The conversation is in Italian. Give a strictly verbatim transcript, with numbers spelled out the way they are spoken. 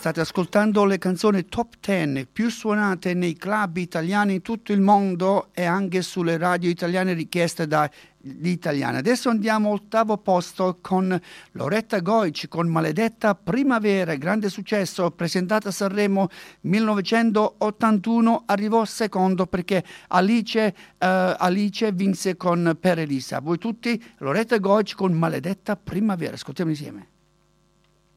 State ascoltando le canzoni top dieci più suonate nei club italiani in tutto il mondo e anche sulle radio italiane richieste dagli italiani. Adesso andiamo all'ottavo posto con Loretta Goic con Maledetta Primavera, grande successo, presentata a Sanremo millenovecentottantuno, arrivò secondo perché Alice, uh, Alice vinse con Per Elisa. Voi tutti, Loretta Goic con Maledetta Primavera, ascoltiamo insieme.